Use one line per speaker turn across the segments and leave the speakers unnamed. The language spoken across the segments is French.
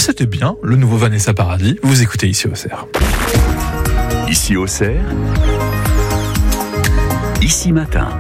c'était bien, le nouveau Vanessa Paradis. Vous écoutez Ici Auxerre.
Ici Auxerre, Ici Matin.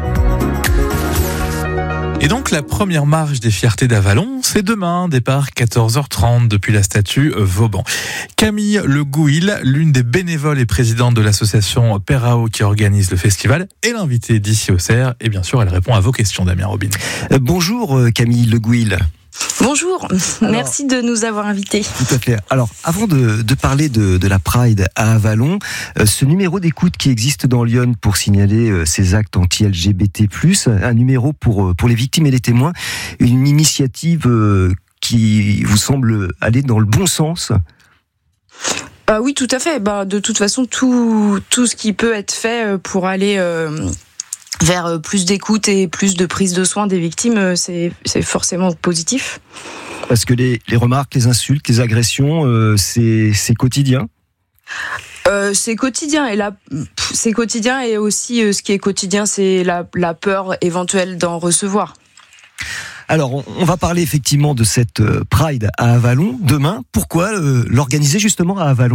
Et donc la première marche des fiertés d'Avallon, c'est demain, départ 14h30 depuis la statue Vauban. Camille Le Gouil, l'une des bénévoles et présidente de l'association Perao qui organise le festival, est l'invitée d'Ici Auxerre et bien sûr elle répond à vos questions, Damien Robin.
Bonjour Camille Le Gouil.
Bonjour, merci de nous avoir invités.
Tout à fait. Alors, avant de parler de la Pride à Avallon, ce numéro d'écoute qui existe dans Lyon pour signaler ces actes anti-LGBT+, un numéro pour les victimes et les témoins, une initiative qui vous semble aller dans le bon sens ?
Oui, tout à fait. De toute façon, tout ce qui peut être fait pour aller vers plus d'écoute et plus de prise de soin des victimes, c'est forcément positif.
Parce que les remarques, les insultes, les agressions, c'est quotidien.
C'est quotidien c'est quotidien et aussi ce qui est quotidien, c'est la peur éventuelle d'en recevoir.
Alors, on va parler effectivement de cette Pride à Avallon demain. Pourquoi l'organiser justement à Avallon ?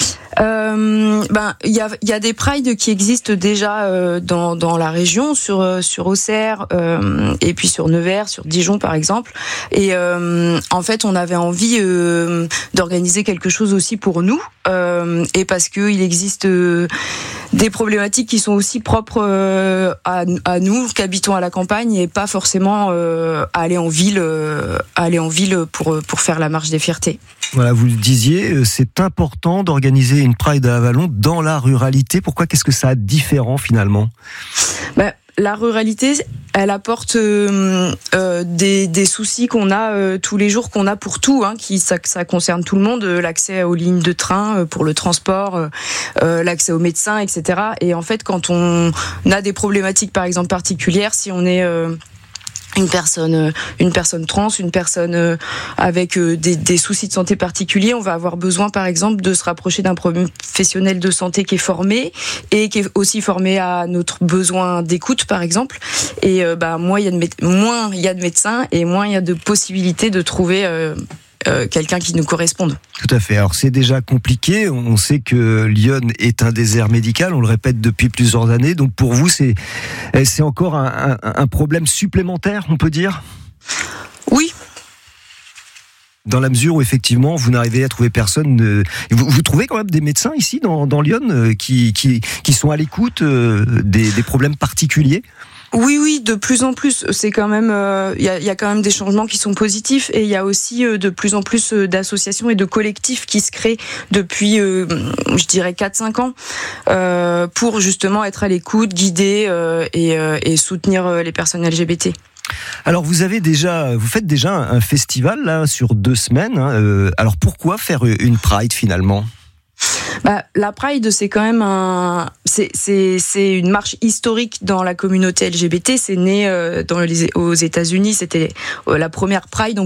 Il y a des prides qui existent déjà dans la région, sur Auxerre et puis sur Nevers, sur Dijon par exemple. Et en fait, on avait envie d'organiser quelque chose aussi pour nous, et parce que il existe des problématiques qui sont aussi propres à nous qui habitons à la campagne et pas forcément aller en ville pour faire la marche des fiertés.
Voilà, vous le disiez, c'est important d'organiser une Pride à Avallon dans la ruralité. Pourquoi ? Qu'est-ce que ça a de différent finalement ?
La ruralité, elle apporte des soucis qu'on a tous les jours, qu'on a pour tout, ça concerne tout le monde, l'accès aux lignes de train pour le transport, l'accès aux médecins, etc. Et en fait, quand on a des problématiques, par exemple particulières, si on est une personne trans, une personne avec des soucis de santé particuliers, on va avoir besoin par exemple de se rapprocher d'un professionnel de santé qui est formé et qui est aussi formé à notre besoin d'écoute par exemple. Et moins il y a de médecins et moins il y a de possibilités de trouver quelqu'un qui nous corresponde.
Tout à fait. Alors c'est déjà compliqué. On sait que Lyon est un désert médical. On le répète depuis plusieurs années. Donc pour vous, c'est encore un problème supplémentaire, on peut dire ?
Oui.
Dans la mesure où effectivement vous n'arrivez à trouver personne. Vous trouvez quand même des médecins ici dans Lyon qui sont à l'écoute des problèmes particuliers ?
Oui, de plus en plus. C'est quand même, il y a quand même des changements qui sont positifs et il y a aussi de plus en plus d'associations et de collectifs qui se créent depuis, je dirais 4-5 ans, pour justement être à l'écoute, guider et soutenir les personnes LGBT.
Alors vous faites déjà un festival là sur 2 semaines. Alors pourquoi faire une Pride finalement ?
La Pride, c'est quand même c'est une marche historique dans la communauté LGBT. C'est né aux États-Unis. C'était la première Pride,